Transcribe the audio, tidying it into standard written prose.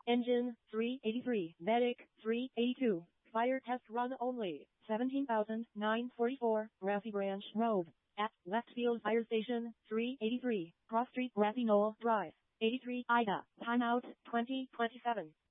Engine 383. Medic 382. Fire test run only. 17,944. Grassy Branch Road. At Westfield Fire Station 383. Cross Street, Grassy Knoll Drive. 83 Ida. Timeout 2027.